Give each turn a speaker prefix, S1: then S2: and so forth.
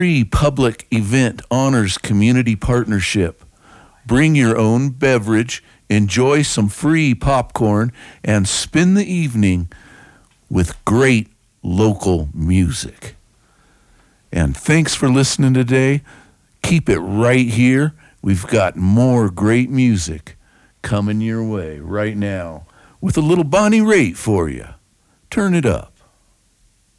S1: Free public event honors community partnership. Bring your own beverage, enjoy some free popcorn, and spend the evening with great local music. And thanks for listening today. Keep it right here. We've got more great music coming your way right now with a little Bonnie Raitt for you. Turn it up.